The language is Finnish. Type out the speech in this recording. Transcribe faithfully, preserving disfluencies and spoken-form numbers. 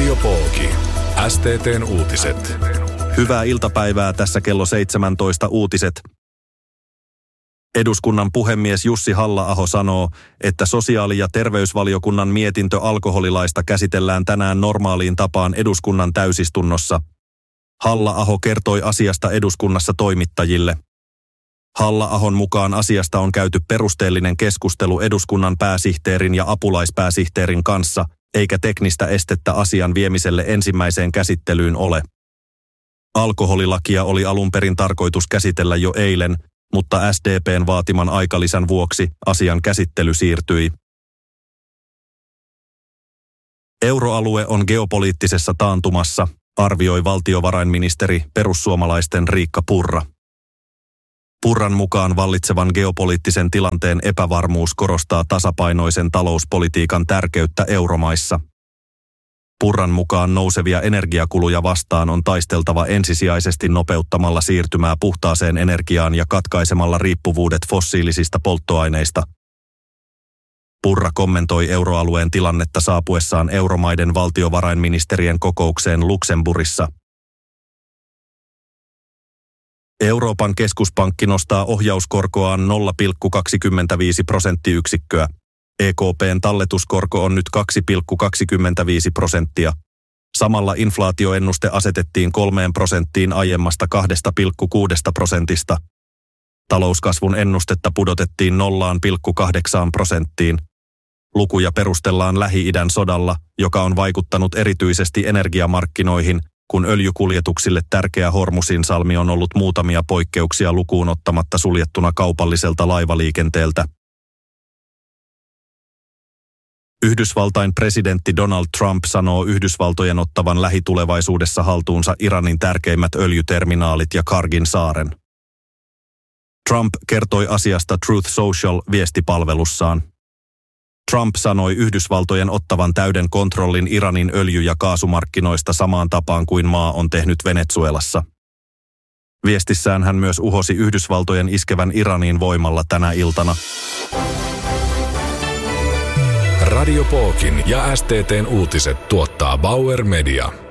Radio Pooki. S T T:n uutiset. Hyvää iltapäivää, tässä kello seitsemäntoista uutiset. Eduskunnan puhemies Jussi Halla-aho sanoo, että sosiaali- ja terveysvaliokunnan mietintö alkoholilaista käsitellään tänään normaaliin tapaan eduskunnan täysistunnossa. Halla-aho kertoi asiasta eduskunnassa toimittajille. Halla-ahon mukaan asiasta on käyty perusteellinen keskustelu eduskunnan pääsihteerin ja apulaispääsihteerin kanssa, eikä teknistä estettä asian viemiselle ensimmäiseen käsittelyyn ole. Alkoholilakia oli alun perin tarkoitus käsitellä jo eilen, mutta S D P:n vaatiman aikalisän vuoksi asian käsittely siirtyi. Euroalue on geopoliittisessa taantumassa, arvioi valtiovarainministeri perussuomalaisten Riikka Purra. Purran mukaan vallitsevan geopoliittisen tilanteen epävarmuus korostaa tasapainoisen talouspolitiikan tärkeyttä euromaissa. Purran mukaan nousevia energiakuluja vastaan on taisteltava ensisijaisesti nopeuttamalla siirtymää puhtaaseen energiaan ja katkaisemalla riippuvuudet fossiilisista polttoaineista. Purra kommentoi euroalueen tilannetta saapuessaan euromaiden valtiovarainministerien kokoukseen Luxemburgissa. Euroopan keskuspankki nostaa ohjauskorkoaan nolla pilkku kaksikymmentäviisi prosenttiyksikköä. E K P:n talletuskorko on nyt kaksi pilkku kaksikymmentäviisi prosenttia. Samalla inflaatioennuste asetettiin kolmeen prosenttiin aiemmasta kahdesta pilkku kuudesta prosentista. Talouskasvun ennustetta pudotettiin nolla pilkku kahdeksaan prosenttiin. Lukuja perustellaan Lähi-idän sodalla, joka on vaikuttanut erityisesti energiamarkkinoihin, kun öljykuljetuksille tärkeä Hormusin salmi on ollut muutamia poikkeuksia lukuun ottamatta suljettuna kaupalliselta laivaliikenteeltä. Yhdysvaltain presidentti Donald Trump sanoo Yhdysvaltojen ottavan lähitulevaisuudessa haltuunsa Iranin tärkeimmät öljyterminaalit ja Kargin saaren. Trump kertoi asiasta Truth Social-viestipalvelussaan. Trump sanoi Yhdysvaltojen ottavan täyden kontrollin Iranin öljy- ja kaasumarkkinoista samaan tapaan kuin maa on tehnyt Venezuelassa. Viestissään hän myös uhosi Yhdysvaltojen iskevän Iraniin voimalla tänä iltana. Radio Pookin ja S T T:n uutiset tuottaa Bauer Media.